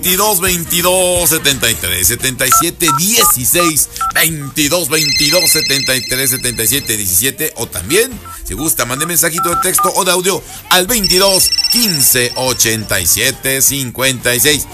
22 73 77 16 22 73 77 17 o también, si gusta, mande mensajito de texto o de audio al 22 15 87 56.